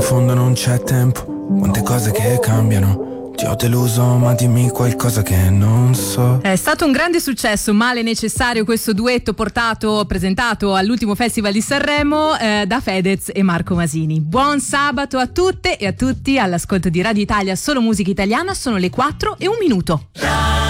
fondo non c'è tempo, quante cose che cambiano. Ti ho deluso, ma dimmi qualcosa che non so. È stato un grande successo, Male necessario, questo duetto presentato all'ultimo Festival di Sanremo da Fedez e Marco Masini. Buon sabato a tutte e a tutti all'ascolto di Radio Italia, solo musica italiana. Sono le 4:01.